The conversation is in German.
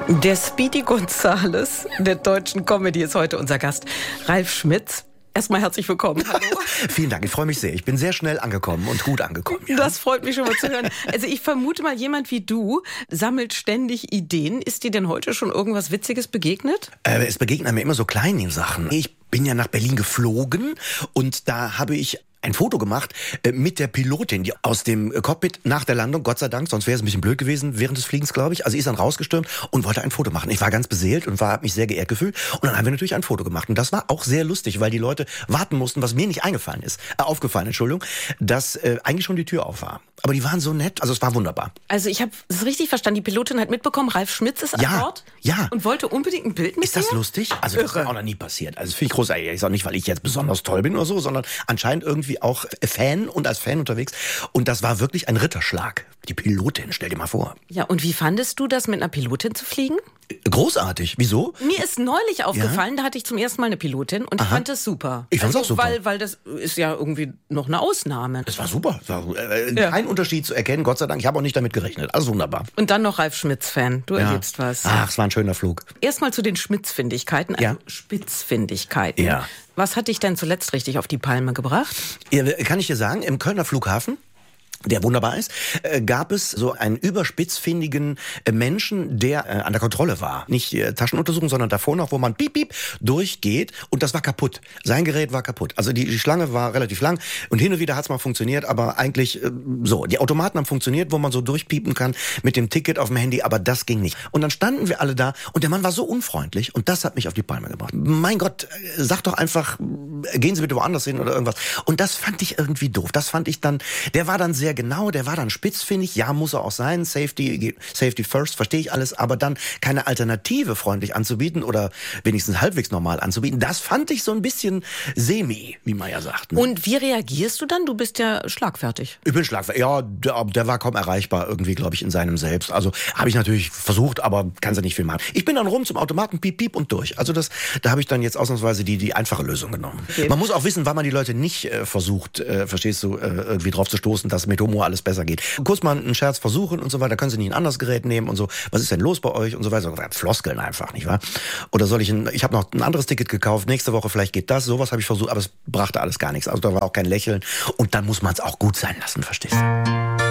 Der Speedy Gonzales der deutschen Comedy ist heute unser Gast. Ralf Schmitz. Erstmal herzlich willkommen. Hallo. Vielen Dank, ich freue mich sehr. Ich bin sehr schnell angekommen und gut angekommen. Ja. Das freut mich schon mal zu hören. Also ich vermute mal, jemand wie du sammelt ständig Ideen. Ist dir denn heute schon irgendwas Witziges begegnet? Es begegnen mir immer so kleine Sachen. Ich bin ja nach Berlin geflogen und da habe ich ein Foto gemacht mit der Pilotin, die aus dem Cockpit nach der Landung, Gott sei Dank, sonst wäre es ein bisschen blöd gewesen während des Fliegens, glaube ich. Also sie ist dann rausgestürmt und wollte ein Foto machen. Ich war ganz beseelt und habe mich sehr geehrt gefühlt. Und dann haben wir natürlich ein Foto gemacht. Und das war auch sehr lustig, weil die Leute warten mussten, was mir nicht aufgefallen, dass eigentlich schon die Tür auf war. Aber die waren so nett, also es war wunderbar. Also ich habe es richtig verstanden, die Pilotin hat mitbekommen, Ralf Schmitz ist an Bord und wollte unbedingt ein Bild mit Ist das dir? Lustig? Also das ist mir auch noch nie passiert. Also finde ich großartig. Ich sage nicht, weil ich jetzt besonders toll bin oder so, sondern anscheinend irgendwie auch Fan und als Fan unterwegs. Und das war wirklich ein Ritterschlag. Die Pilotin, stell dir mal vor. Ja, und wie fandest du das, mit einer Pilotin zu fliegen? Großartig. Wieso? Mir ist neulich aufgefallen, da hatte ich zum ersten Mal eine Pilotin und ich fand das super. Ich fand's auch super. Weil das ist ja irgendwie noch eine Ausnahme. Es war super. Es war, kein Unterschied zu erkennen, Gott sei Dank. Ich habe auch nicht damit gerechnet. Alles wunderbar. Und dann noch Ralf Schmitz-Fan. Du erlebst was. Ach, es war ein schöner Flug. Erstmal zu den Schmitz-Findigkeiten, also Spitzfindigkeiten. Ja. Was hat dich denn zuletzt richtig auf die Palme gebracht? Ja, kann ich dir sagen, im Kölner Flughafen, der wunderbar ist, gab es so einen überspitzfindigen Menschen, der an der Kontrolle war. Nicht Taschenuntersuchung, sondern davor noch, wo man piep, piep durchgeht und das war kaputt. Sein Gerät war kaputt. Also die Schlange war relativ lang und hin und wieder hat's mal funktioniert, aber eigentlich so. Die Automaten haben funktioniert, wo man so durchpiepen kann mit dem Ticket auf dem Handy, aber das ging nicht. Und dann standen wir alle da und der Mann war so unfreundlich und das hat mich auf die Palme gebracht. Mein Gott, sag doch einfach, gehen Sie bitte woanders hin oder irgendwas. Und das fand ich irgendwie doof. Das fand ich dann, der war dann sehr genau, der war dann spitzfindig, ja, muss er auch sein, Safety first, verstehe ich alles, aber dann keine Alternative freundlich anzubieten oder wenigstens halbwegs normal anzubieten, das fand ich so ein bisschen semi, wie man ja sagt. Ne? Und wie reagierst du dann? Du bist ja schlagfertig. Ich bin schlagfertig, ja, der war kaum erreichbar irgendwie, glaube ich, in seinem Selbst. Also habe ich natürlich versucht, aber kannst ja nicht viel machen. Ich bin dann rum zum Automaten, piep, piep und durch. Also da habe ich dann jetzt ausnahmsweise die einfache Lösung genommen. Okay. Man muss auch wissen, wann man die Leute nicht versucht, verstehst du, irgendwie drauf zu stoßen, dass mit Humor alles besser geht. Kurz mal einen Scherz versuchen und so weiter, können Sie nicht ein anderes Gerät nehmen und so. Was ist denn los bei euch und so weiter? Floskeln einfach, nicht wahr? Oder ich habe noch ein anderes Ticket gekauft, nächste Woche vielleicht geht das, sowas habe ich versucht, aber es brachte alles gar nichts. Also da war auch kein Lächeln und dann muss man es auch gut sein lassen, verstehst du?